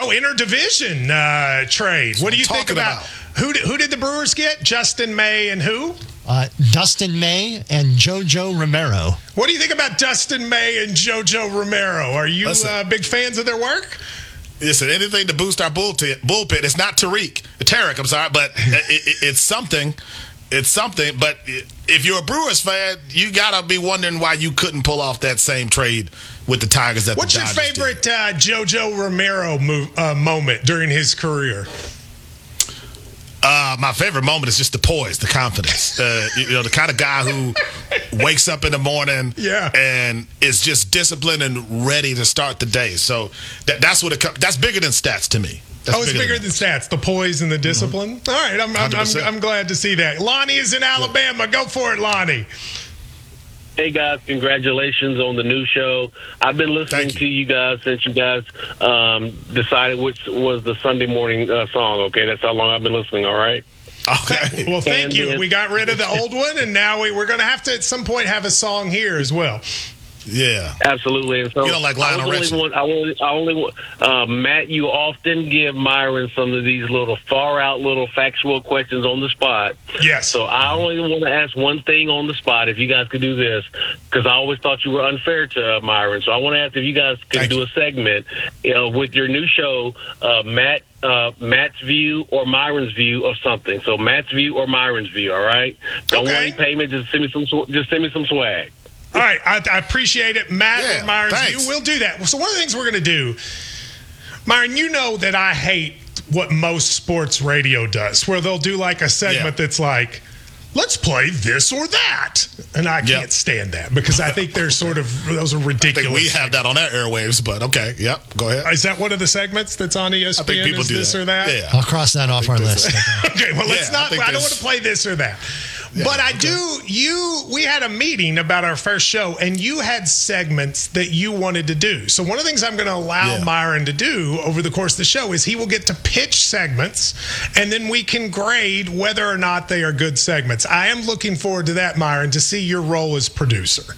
Oh, interdivision trade. What do you think about? Who did the Brewers get? Justin May and who? Dustin May and JoJo Romero. What do you think about Dustin May and JoJo Romero? Are you big fans of their work? Listen, anything to boost our bullpen. It's not Tarek, I'm sorry, but it's something. It's something. But if you're a Brewers fan, you got to be wondering why you couldn't pull off that same trade with the Tigers that What's the your Dodgers favorite did. JoJo Romero moment during his career? My favorite moment is just the poise, the confidence. The kind of guy who wakes up in the morning and is just disciplined and ready to start the day. So that's that's bigger than stats to me. It's bigger than stats, the poise and the discipline. Mm-hmm. All right, I'm glad to see that. Lonnie is in Alabama. Go for it, Lonnie. Hey, guys, congratulations on the new show. I've been listening to you guys since you guys decided which was the Sunday morning song, okay? That's how long I've been listening, all right? Okay. Well, thank you. We got rid of the old one, and now we're going to have to at some point have a song here as well. Yeah, absolutely. And so you don't like Lionel Richie. Matt, you often give Myron some of these little far-out little factual questions on the spot. Yes. So I only want to ask one thing on the spot, if you guys could do this, because I always thought you were unfair to Myron. So I want to ask if you guys could do a segment with your new show, Matt's view or Myron's view of something. So Matt's view or Myron's view, all right? Don't want any payment, just send me some swag. All right, I appreciate it. Matt and Myron's view, we'll do that. So one of the things we're going to do, Myron, you know that I hate what most sports radio does, where they'll do like a segment that's like, let's play this or that. And I can't stand that because I think those are ridiculous. I think we have that on our airwaves, but okay. Yep, go ahead. Is that one of the segments that's on ESPN? I think people do this or that? Yeah. I'll cross that off our list. Okay, well, let's not. I don't want to play this or that. Yeah, but I do. We had a meeting about our first show, and you had segments that you wanted to do. So one of the things I'm going to allow Myron to do over the course of the show is he will get to pitch segments, and then we can grade whether or not they are good segments. I am looking forward to that, Myron, to see your role as producer.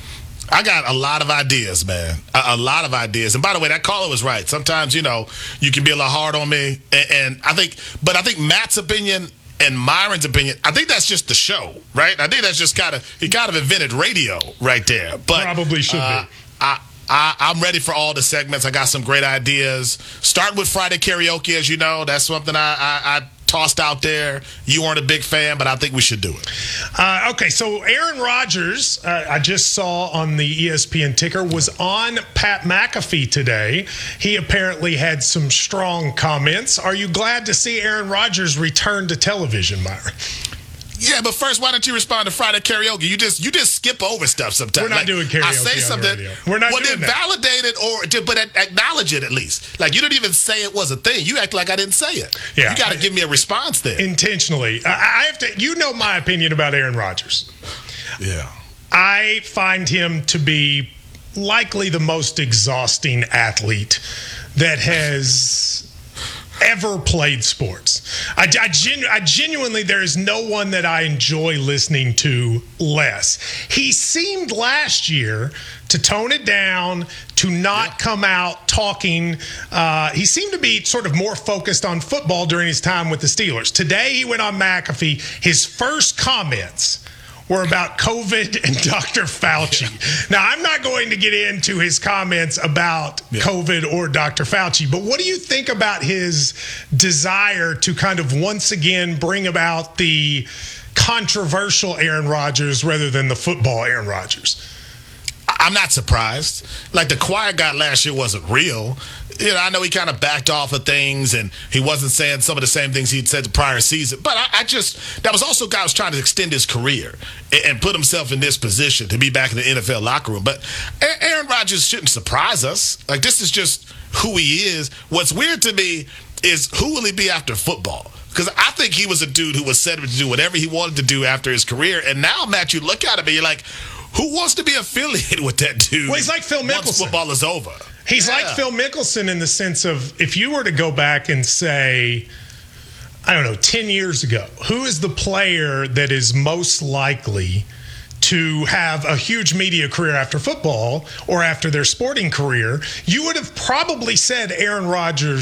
I got a lot of ideas, man. A lot of ideas. And by the way, that caller was right. Sometimes, you can be a little hard on me, and I think Matt's opinion and Myron's opinion, I think that's just the show, right? I think that's just he kind of invented radio right there. But probably should be. I'm ready for all the segments. I got some great ideas. Start with Friday karaoke, as you know. That's something I tossed out there. You weren't a big fan, but I think we should do it. Okay, so Aaron Rodgers, I just saw on the ESPN ticker, was on Pat McAfee today. He apparently had some strong comments. Are you glad to see Aaron Rodgers return to television, Myron? Yeah, but first, why don't you respond to Friday karaoke? You just skip over stuff sometimes. We're not doing karaoke. I say something. We're not doing that. Validate it but acknowledge it at least. Like, you didn't even say it was a thing. You act like I didn't say it. Yeah, you got to give me a response there. Intentionally. I have to. You know my opinion about Aaron Rodgers. Yeah. I find him to be likely the most exhausting athlete that has ever played sports. I genuinely, there is no one that I enjoy listening to less. He seemed last year to tone it down, to not come out talking. He seemed to be sort of more focused on football during his time with the Steelers. Today he went on McAfee. His first comments were about COVID and Dr. Fauci. Now, I'm not going to get into his comments about COVID or Dr. Fauci, but what do you think about his desire to kind of once again bring about the controversial Aaron Rodgers rather than the football Aaron Rodgers? I'm not surprised. Like, the quiet guy last year wasn't real. I know he kind of backed off of things and he wasn't saying some of the same things he'd said the prior season. But that was also a guy who was trying to extend his career and put himself in this position to be back in the NFL locker room. But Aaron Rodgers shouldn't surprise us. Like, this is just who he is. What's weird to me is who will he be after football? Because I think he was a dude who was set up to do whatever he wanted to do after his career. And now, Matt, you look at him and you're like, who wants to be affiliated with that dude? Well, he's like Phil Mickelson. Once football is over. He's like Phil Mickelson in the sense of, if you were to go back and say, I don't know, 10 years ago, who is the player that is most likely to have a huge media career after football or after their sporting career, you would have probably said Aaron Rodgers